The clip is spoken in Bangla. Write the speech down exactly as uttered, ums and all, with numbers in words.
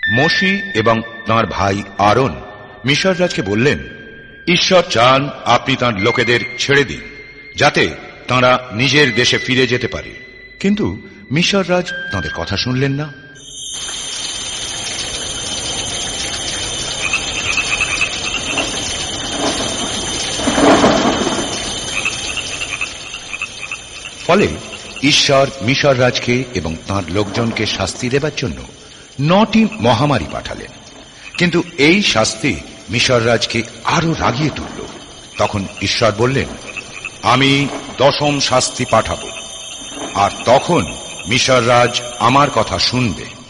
মোশি এবং তাঁর ভাই আরন মিশর রাজকে বললেন, ঈশ্বর চান আপনি তাঁর লোকেদের ছেড়ে দিন, যাতে তাঁরা নিজের দেশে ফিরে যেতে পারে। কিন্তু মিশর রাজ তাঁদের কথা শুনলেন না। ফলে ঈশ্বর মিশর রাজকে এবং তাঁর লোকজনকে শাস্তি দেবার জন্য নটি মহামারী পাঠালেন। কিন্তু এই শাস্তি মিশর রাজকে আরো রাগিয়ে তুলল। তখন ঈশ্বর বললেন, আমি দশম শাস্তি পাঠাবো, আর তখন মিশর রাজ আমার কথা শুনবে।